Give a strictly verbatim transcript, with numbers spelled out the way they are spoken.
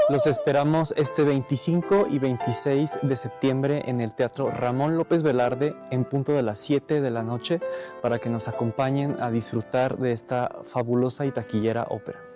Los esperamos este veinticinco y veintiséis de septiembre en el Teatro Ramón López Velarde en punto de las siete de la noche para que nos acompañen a disfrutar de esta fabulosa y taquillera ópera.